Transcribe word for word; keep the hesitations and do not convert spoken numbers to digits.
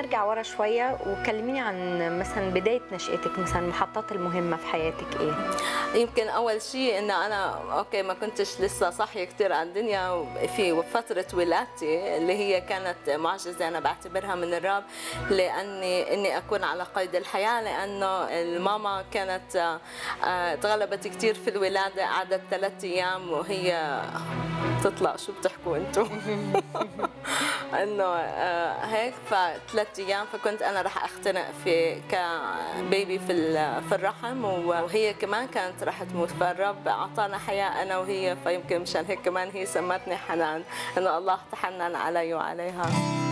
نرجع ورا شويه وكلميني عن مثلا بدايه نشأتك، مثلا المحطات المهمه في حياتك ايه؟ يمكن اول شيء ان انا اوكي ما كنتش لسه صاحيه كثير على الدنيا في فتره ولادتي اللي هي كانت معجزه انا بعتبرها من الرب، لاني اني اكون على قيد الحياه، لانه الماما كانت آه، تغلبت كثير في الولاده، قعدت ثلاث ايام وهي تطلع شو بتحكوا انتم انه آه، هيك فثلاث ايام، فكنت انا رح اختنق في كبيبي في في الرحم، وهي كمان كانت رح تموت، فالرب اعطانا حياه انا وهي، فيمكن مشان هيك كمان هي سمتني حنان، انه الله تحنن علي وعليها.